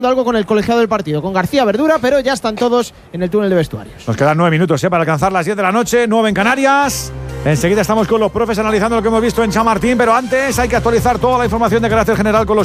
algo con el colegiado del partido, con García Verdura, pero ya están todos en el túnel de vestuarios. Nos quedan 9 minutos para alcanzar las 10 de la noche, 9 en Canarias. Enseguida estamos con los profes analizando lo que hemos visto en Chamartín, pero antes hay que actualizar toda la información de carácter general con los